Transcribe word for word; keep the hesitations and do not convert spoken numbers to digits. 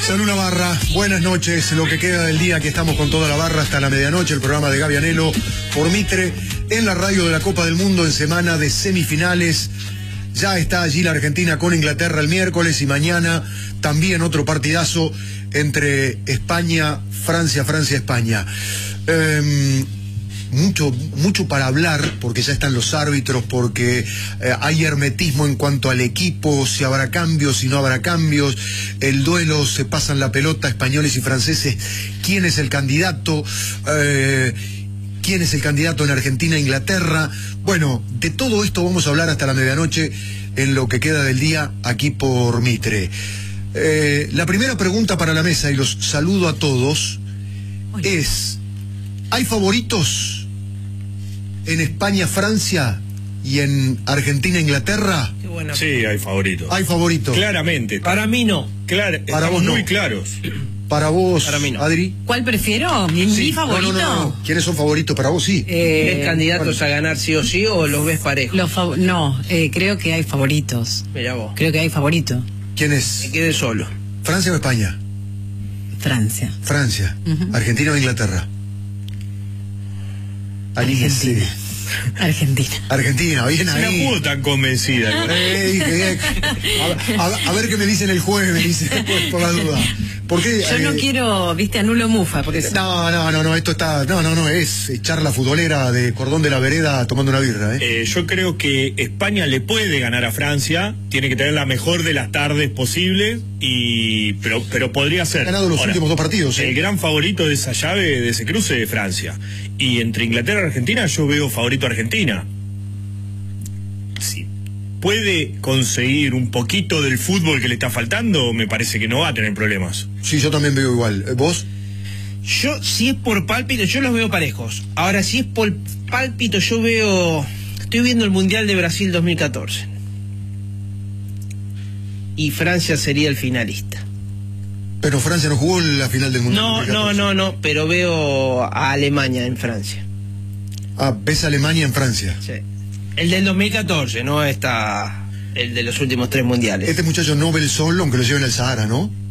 Salud Navarra, buenas noches, lo que queda del día, aquí estamos con toda la barra hasta la medianoche, el programa de Gaby Anelo por Mitre, en la radio de la Copa del Mundo en semana de semifinales. Ya está allí la Argentina con Inglaterra el miércoles y mañana también otro partidazo entre España, Francia, Francia, España. Eh, mucho, mucho para hablar, porque ya están los árbitros, porque eh, hay hermetismo en cuanto al equipo, si habrá cambios, si no habrá cambios, el duelo, se pasan la pelota españoles y franceses, quién es el candidato, eh, quién es el candidato en Argentina e Inglaterra. Bueno, de todo esto vamos a hablar hasta la medianoche en lo que queda del día aquí por Mitre. Eh, la primera pregunta para la mesa, y los saludo a todos, Oye. es, ¿hay favoritos en España, Francia y en Argentina, Inglaterra? Qué buena. Sí, hay favoritos. Hay favoritos. Claramente. Para mí no. Claro, para vos muy no. claros. Para vos, Para mí no. Adri. ¿Cuál prefiero? ¿Mi, Sí. mi favorito? No, no, no, no. ¿Quiénes son favoritos para vos? Sí. Eh, ¿Ves candidatos bueno, a ganar sí o sí o los ves parejos? los fav- no, eh, creo que hay favoritos. Mirá vos. Creo que hay favorito. ¿Quién Me es? quedé solo. ¿Francia o España? Francia. Francia. Ujú. ¿Argentina o Inglaterra? Anímense. Argentina. Argentina. Argentina, bien No ahí. pudo tan convencida. Ey, que- a, a- a ver qué me dicen el jueves, dice, por, por la duda. ¿Por qué? Yo no eh, quiero, viste, anulo mufa, por eso. No, no, no, no, esto está, no, no, no, es echar la futbolera de Cordón de la Vereda tomando una birra, ¿eh? Eh, yo creo que España le puede ganar a Francia, tiene que tener la mejor de las tardes posible, y pero pero podría ser. Ha ganado los Ahora, últimos dos partidos, ¿eh? El gran favorito de esa llave, de ese cruce, de Francia. Y entre Inglaterra y Argentina, yo veo favorito a Argentina. Si puede conseguir un poquito del fútbol que le está faltando, me parece que no va a tener problemas. Sí, yo también veo igual. ¿Eh, ¿Vos? Yo, si es por pálpito, yo los veo parejos. Ahora, si es por pálpito, yo veo... Estoy viendo el Mundial de Brasil dos mil catorce. Y Francia sería el finalista. Pero Francia no jugó en la final del Mundial. No, no, no, no, pero veo a Alemania en Francia. Ah, ves a Alemania en Francia. Sí. El del dos mil catorce, no está el de los últimos tres mundiales. Este muchacho no ve el sol, aunque lo lleven al Sahara, ¿no?